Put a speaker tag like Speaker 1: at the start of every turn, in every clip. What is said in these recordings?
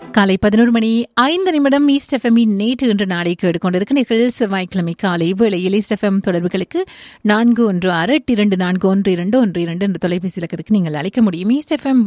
Speaker 1: காலை 11:05 ஈஸ்ட் எஃப்எம்மின் நேற்று இன்று நாளை கேட்டுக்கொண்டிருக்கிறீர்கள். செவ்வாய்க்கிழமை காலை வேளையில் ஈஸ்ட் எஃப்எம் தொடர்புகளுக்கு 4162412112 என்ற தொலைபேசி இலக்கத்துக்கு நீங்கள் அழைக்க முடியும். ஈஸ்ட் எஃப்எம்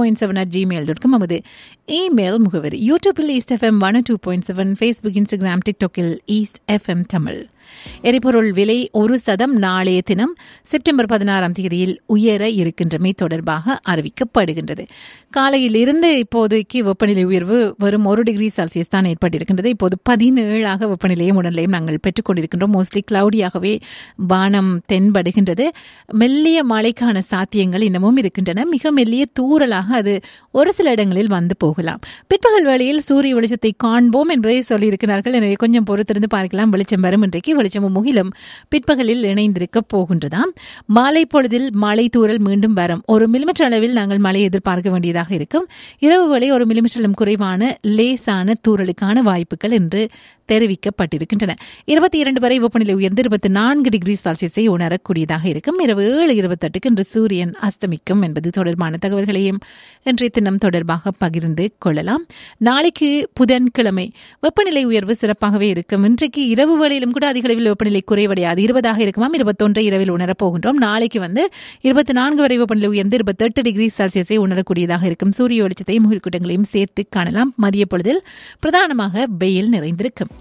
Speaker 1: 102.7 நமது இமெயில் முகவரி. யூடியூபில் east FM 102.7, Facebook, Instagram, டிக்டாக்கில் east FM Tamil. எரிபொருள் விலை ஒரு சதம் நாளைய தினம் செப்டம்பர் 16ஆம் தேதியில் உயர இருக்கின்றமை தொடர்பாக அறிவிக்கப்படுகின்றது. காலையில் இருந்து இப்போதைக்கு வெப்பநிலை உயர்வு வெறும் 1 டிகிரி செல்சியஸ் தான் ஏற்பட்டிருக்கின்றது. இப்போது 17 வெப்பநிலையும் உடல்நிலையும் நாங்கள் பெற்றுக்கொண்டிருக்கின்றோம். மோஸ்ட்லி கிளவுடியாகவே வானம் தென்படுகின்றது. மெல்லிய மழைக்கான சாத்தியங்கள் இன்னமும் இருக்கின்றன. மிக மெல்லிய தூறலாக அது ஒரு சில இடங்களில் வந்து போகலாம். பிற்பகல் வேளையில் சூரிய வெளிச்சத்தை காண்போம் என்பதை சொல்லியிருக்கிறார்கள். எனவே கொஞ்சம் பொறுத்திருந்து பார்க்கலாம். வெளிச்சம் வரும். இன்றைக்கு வெளிச்சமும் முகிலும் பிற்பகலில் இணைந்திருக்க போகின்றதாம். மாலை பொழுதில் மழை தூறல் மீண்டும் வரும். 1 மில்லிமீட்டர் அளவில் நாங்கள் மழை எதிர்பார்க்க வேண்டியதாக இருக்கும். இரவு வேளை 1 மில்லிமீட்டரிலும் குறைவான லேசான தூறலுக்கான வாய்ப்புகள் என்று தெரிவிக்கப்பட்டிருக்கின்றன. 22 வரை வெப்பநிலை உயர்ந்து 24 டிகிரி செல்சியஸை உணரக்கூடியதாக இருக்கும். இரவு 7:28 இன்று சூரியன் அஸ்தமிக்கும் என்பது தொடர்பான தகவல்களையும் இன்றைய தினம் தொடர்பாக பகிர்ந்து கொள்ளலாம். நாளைக்கு புதன்கிழமை வெப்பநிலை உயர்வு சிறப்பாகவே இருக்கும். இன்றைக்கு இரவு வேளையிலும் கூட அதிக அளவில் வெப்பநிலை குறைவடையாது. 20 இருக்குமாம். 21 இரவில் உணரப்போகின்றோம். நாளைக்கு 24 வரை வெப்பநிலை உயர்ந்து 28 டிகிரி செல்சியஸை உணரக்கூடியதாக இருக்கும். சூரிய வெளிச்சத்தையும் முகில்கூட்டங்களையும் சேர்த்து காணலாம். மதிய பொழுதில் பிரதானமாக வெயில் நிறைந்திருக்கும்.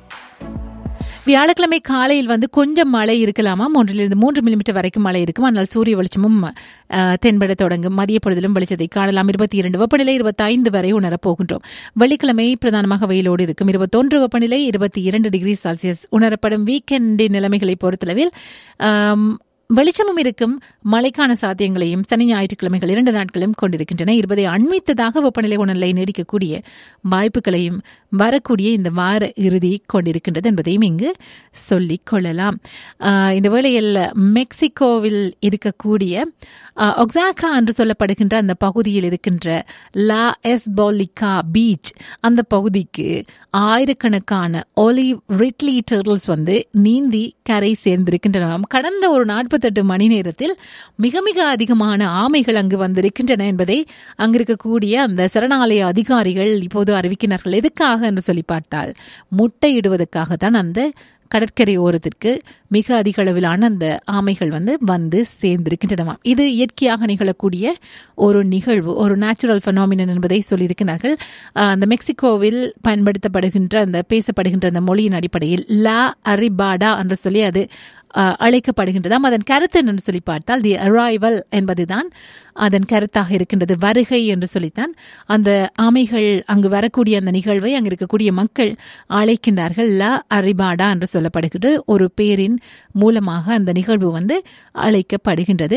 Speaker 1: வியாழக்கிழமை காலையில் கொஞ்சம் மழை இருக்கலாமா. 3 மில்லிமீட்டர் வரைக்கும் மழை இருக்கும். ஆனால் சூரிய வெளிச்சமும் தென்பட தொடங்கும். மதிய பொழுதிலும் வெளிச்சத்தை காணலாம். 22 வெப்பநிலை 25 வரை உணரப்போகின்றோம். வெள்ளிக்கிழமை பிரதானமாக வெயிலோடு இருக்கும். 21 வெப்பநிலை 22 டிகிரி செல்சியஸ் உணரப்படும். வீக்கெண்டின் நிலைமைகளை பொறுத்தளவில் வெளிச்சமும் இருக்கும். மழைக்கான சாத்தியங்களையும் சனி ஞாயிற்றுக்கிழமைகள் 2 நாட்களும் கொண்டிருக்கின்றன. 20 அண்மித்ததாக வெப்பநிலை உணர்நிலை நீடிக்கக்கூடிய வாய்ப்புகளையும் வரக்கூடிய இந்த வார இறுதி கொண்டிருக்கின்றது என்பதையும் இங்கு சொல்லிக் கொள்ளலாம். இந்த வேளையில் மெக்சிகோவில் இருக்கக்கூடிய ஒக்ஸாகா என்று சொல்லப்படுகின்ற அந்த பகுதியில் இருக்கின்ற லா எஸ்பாலிகா பீச், அந்த பகுதிக்கு ஆயிரக்கணக்கான ஒலிவ் ரிட்லி டர்டில்ஸ் நீந்தி கரை சேர்ந்திருக்கின்றன. கடந்த ஒரு 48 மணி நேரத்தில் மிக மிக அதிகமான ஆமைகள் அங்கு வந்திருக்கின்றன என்பதை அங்கிருக்கக்கூடிய அந்த சரணாலய அதிகாரிகள் இப்போது அறிவிக்கிறார்கள். எதுக்காக என்று சொல்லி பார்த்தால், முட்டையிடுவதற்காகத்தான் அந்த கடற்கரை ஓரத்திற்கு மிக அதிக அளவிலான அந்த ஆமைகள் வந்து சேர்ந்திருக்கின்றன. இது இயற்கையாக நிகழக்கூடிய ஒரு நிகழ்வு, ஒரு நேச்சுரல் ஃபெனாமினன் என்பதை சொல்லியிருக்கிறார்கள். அந்த மெக்சிகோவில் பயன்படுத்தப்படுகின்ற அந்த பேசப்படுகின்ற அந்த மொழியின் அடிப்படையில் லா அரிபாடா என்று சொல்லி அது அழைக்கப்படுகின்றதாம். அதன் கருத்து என்று சொல்லி பார்த்தால் தி அரைவல் என்பதுதான் அதன் கருத்தாக இருக்கின்றது. வருகை என்று சொல்லித்தான் அந்த ஆமைகள் அங்கு வரக்கூடிய அந்த நிகழ்வை அங்கு இருக்கக்கூடிய மக்கள் அழைக்கின்றார்கள். லா அரிபாடா என்று சொல்லப்படுகிறது. ஒரு பேரின் மூலமாக அந்த நிகழ்வு அழைக்கப்படுகின்றது.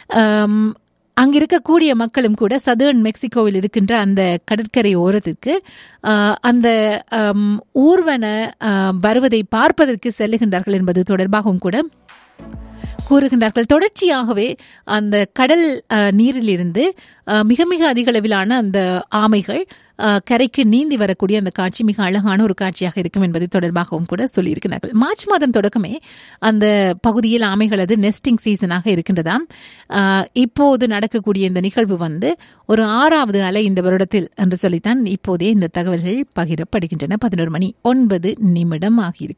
Speaker 1: அங்க இருக்கக்கூடிய மக்களும் கூட சதர்ன் மெக்சிகோவில் இருக்கின்ற அந்த கடற்கரை ஓரத்திற்கு அந்த ஊர்வன வருவதை பார்ப்பதற்கு செல்லுகின்றார்கள் என்பது தொடர்பாகவும் கூட கூறுகின்றார்கள். தொடர்ச்சியாகவே அந்த கடல் நீரிலிருந்து மிக மிக அதிக அளவிலான அந்த ஆமைகள் கரைக்கு நீந்தி வரக்கூடிய அந்த காட்சி மிக அழகான ஒரு காட்சியாக இருக்கும் என்பது தொடர்பாகவும் கூட சொல்லியிருக்கிறார்கள். மார்ச் மாதம் தொடக்கமே அந்த பகுதியில் ஆமைகளது நெஸ்டிங் சீசனாக இருக்கின்றதாம். இப்போது நடக்கக்கூடிய இந்த நிகழ்வு ஒரு 6வது அலை இந்த வருடத்தில் என்று சொல்லித்தான் இப்போதே இந்த தகவல்கள் பகிரப்படுகின்றன. 11:09 ஆகியிருக்கிறது.